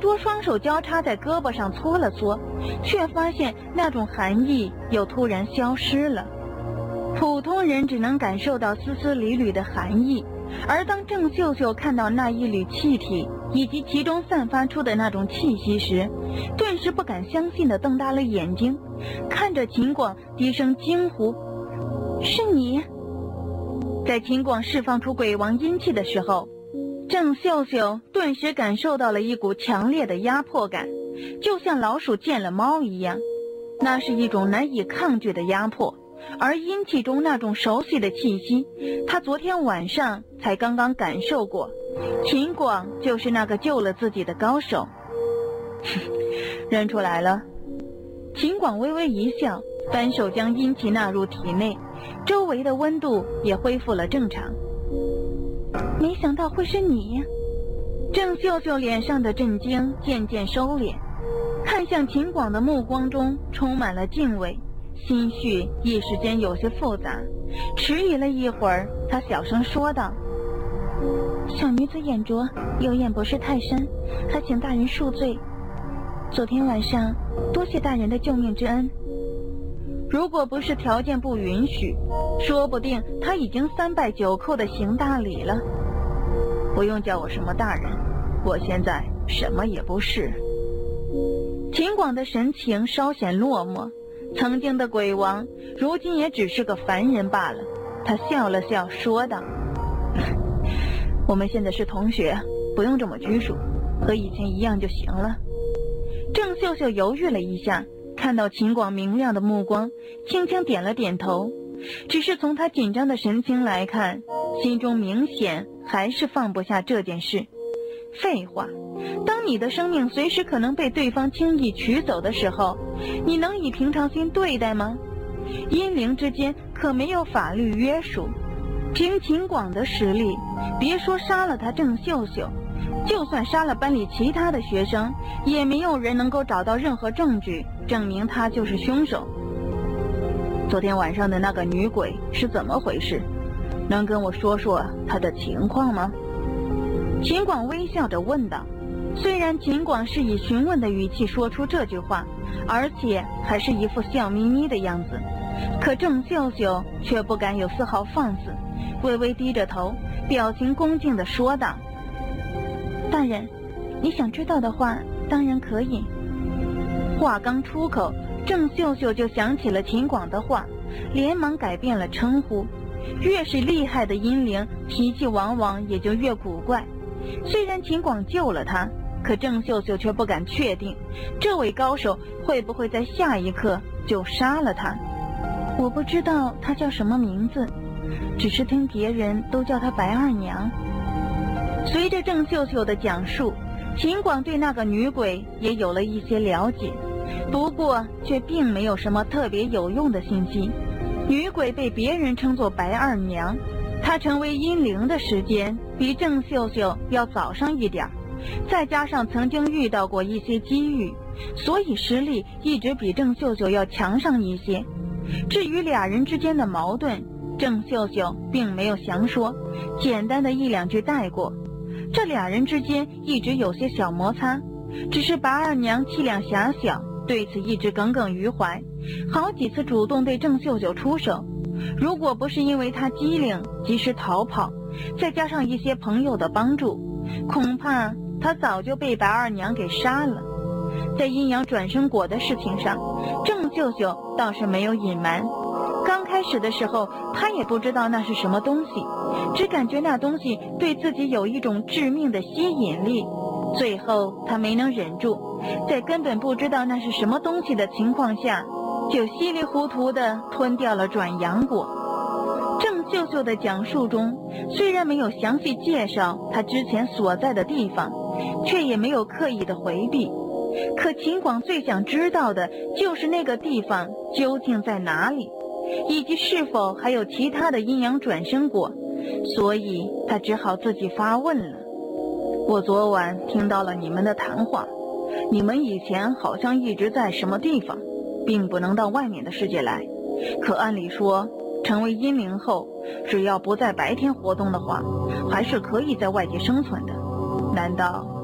说双手交叉在胳膊上搓了搓，却发现那种寒意又突然消失了。普通人只能感受到丝丝缕缕的寒意，而当郑秀秀看到那一缕气体以及其中散发出的那种气息时，顿时不敢相信地瞪大了眼睛，看着秦广低声惊呼：“是你！”在秦广释放出鬼王阴气的时候，郑秀秀顿时感受到了一股强烈的压迫感，就像老鼠见了猫一样，那是一种难以抗拒的压迫。而阴气中那种熟悉的气息，他昨天晚上才刚刚感受过。秦广就是那个救了自己的高手。认出来了？秦广微微一笑，单手将阴气纳入体内，周围的温度也恢复了正常。没想到会是你。郑秀秀脸上的震惊渐渐收敛，看向秦广的目光中充满了敬畏，心绪一时间有些复杂。迟疑了一会儿，他小声说道：“小女子眼拙，有眼不识泰山，还请大人恕罪。昨天晚上多谢大人的救命之恩。”如果不是条件不允许，说不定他已经3拜9叩的行大礼了。不用叫我什么大人，我现在什么也不是。秦广的神情稍显落寞，曾经的鬼王如今也只是个凡人罢了。他笑了笑说道：“我们现在是同学，不用这么拘束，和以前一样就行了。”郑秀秀犹豫了一下，看到秦广明亮的目光，轻轻点了点头。只是从他紧张的神情来看，心中明显还是放不下这件事。废话，当你的生命随时可能被对方轻易取走的时候，你能以平常心对待吗？阴灵之间可没有法律约束，凭秦广的实力，别说杀了他郑秀秀，就算杀了班里其他的学生，也没有人能够找到任何证据证明他就是凶手。昨天晚上的那个女鬼是怎么回事？能跟我说说她的情况吗？秦广微笑着问道。虽然秦广是以询问的语气说出这句话，而且还是一副笑眯眯的样子，可郑秀秀却不敢有丝毫放肆，微微低着头，表情恭敬地说道：“大人，你想知道的话，当然可以。”话刚出口，郑秀秀就想起了秦广的话，连忙改变了称呼。越是厉害的阴灵，脾气往往也就越古怪。虽然秦广救了他，可郑秀秀却不敢确定，这位高手会不会在下一刻就杀了他。我不知道他叫什么名字，只是听别人都叫他白二娘。随着郑秀秀的讲述，秦广对那个女鬼也有了一些了解，不过却并没有什么特别有用的信息。女鬼被别人称作白二娘，她成为阴灵的时间比郑秀秀要早上一点，再加上曾经遇到过一些机遇，所以实力一直比郑秀秀要强上一些。至于俩人之间的矛盾，郑秀秀并没有详说，简单的1-2句带过。这俩人之间一直有些小摩擦，只是白二娘气量狭小，对此一直耿耿于怀，好几次主动对郑秀秀出手。如果不是因为她机灵及时逃跑，再加上一些朋友的帮助，恐怕她早就被白二娘给杀了。在阴阳转生果的事情上，郑秀秀倒是没有隐瞒。刚开始的时候，她也不知道那是什么东西，只感觉那东西对自己有一种致命的吸引力。最后她没能忍住，在根本不知道那是什么东西的情况下，就稀里糊涂地吞掉了转阳果。郑秀秀的讲述中，虽然没有详细介绍她之前所在的地方，却也没有刻意的回避。可秦广最想知道的就是那个地方究竟在哪里，以及是否还有其他的阴阳转生果，所以他只好自己发问了。我昨晚听到了你们的谈话，你们以前好像一直在什么地方，并不能到外面的世界来，可按理说成为阴灵后，只要不在白天活动的话，还是可以在外界生存的。难道